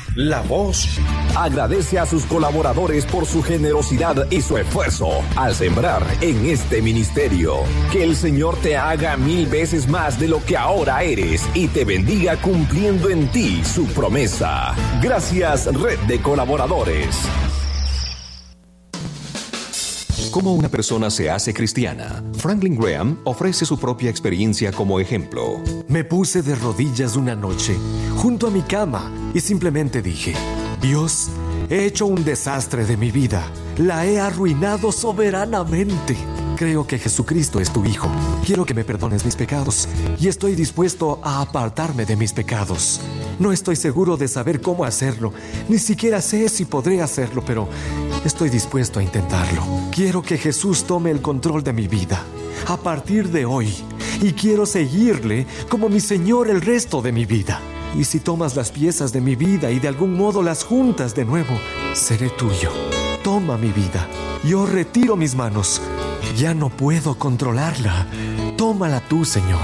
La Voz agradece a sus colaboradores por su generosidad y su esfuerzo al sembrar en este ministerio. Que el Señor te haga 1000 veces más de lo que ahora eres y te bendiga cumpliendo en ti su promesa. Gracias, Red de Colaboradores. ¿Cómo una persona se hace cristiana? Franklin Graham ofrece su propia experiencia como ejemplo. Me puse de rodillas una noche, junto a mi cama, y simplemente dije: Dios, he hecho un desastre de mi vida. La he arruinado soberanamente. Creo que Jesucristo es tu Hijo. Quiero que me perdones mis pecados y estoy dispuesto a apartarme de mis pecados. No estoy seguro de saber cómo hacerlo. Ni siquiera sé si podré hacerlo, pero estoy dispuesto a intentarlo. Quiero que Jesús tome el control de mi vida a partir de hoy y quiero seguirle como mi Señor el resto de mi vida. Y si tomas las piezas de mi vida y de algún modo las juntas de nuevo, seré tuyo. Toma mi vida. Yo retiro mis manos. Ya no puedo controlarla. Tómala tú, Señor.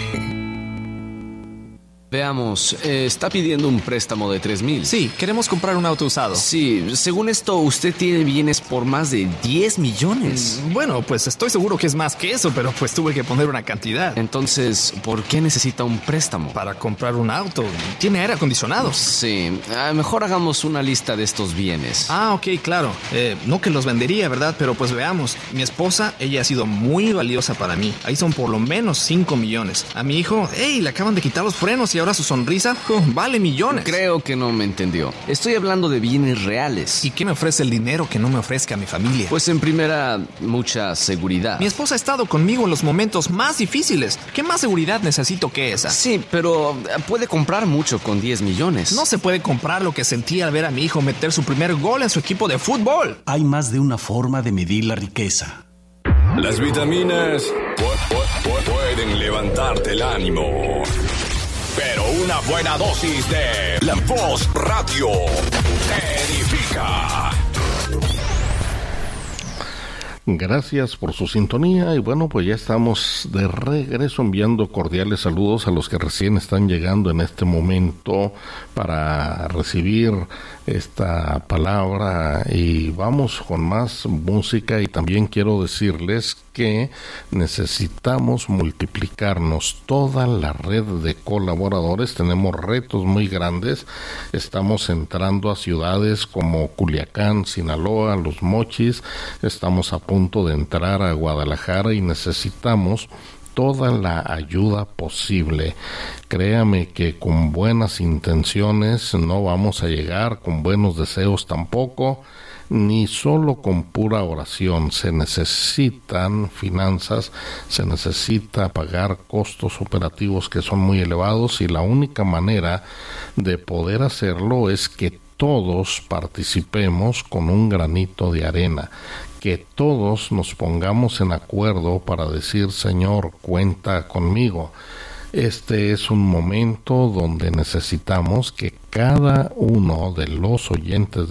Veamos, está pidiendo un préstamo de 3,000. Sí, queremos comprar un auto usado. Sí, según esto, usted tiene bienes por más de 10 millones. Bueno, pues estoy seguro que es más que eso, pero pues tuve que poner una cantidad. Entonces, ¿por qué necesita un préstamo? Para comprar un auto. Tiene aire acondicionado. Sí, mejor hagamos una lista de estos bienes. Ok, claro. No que los vendería, ¿verdad? Pero pues veamos. Mi esposa, ella ha sido muy valiosa para mí. Ahí son por lo menos 5 millones. A mi hijo, le acaban de quitar los frenos y ahora su sonrisa vale millones. Creo que no me entendió. Estoy hablando de bienes reales. ¿Y qué me ofrece el dinero que no me ofrezca a mi familia? Pues en primera, mucha seguridad. Mi esposa ha estado conmigo en los momentos más difíciles. ¿Qué más seguridad necesito que esa? Sí, pero puede comprar mucho con 10 millones. No se puede comprar lo que sentí al ver a mi hijo meter su primer gol en su equipo de fútbol. Hay más de una forma de medir la riqueza. Las vitaminas pueden levantarte el ánimo, pero una buena dosis de La Voz Radio te edifica. Gracias por su sintonía y bueno, pues ya estamos de regreso enviando cordiales saludos a los que recién están llegando en este momento para recibir esta palabra y vamos con más música y también quiero decirles que necesitamos multiplicarnos toda la red de colaboradores. Tenemos retos muy grandes, estamos entrando a ciudades como Culiacán, Sinaloa, Los Mochis, estamos a punto de entrar a Guadalajara y necesitamos toda la ayuda posible. Créame que con buenas intenciones no vamos a llegar, con buenos deseos tampoco, ni solo con pura oración. Se necesitan finanzas, se necesita pagar costos operativos que son muy elevados y la única manera de poder hacerlo es que todos participemos con un granito de arena, que todos nos pongamos en acuerdo para decir: Señor, cuenta conmigo. Este es un momento donde necesitamos que cada uno de los oyentes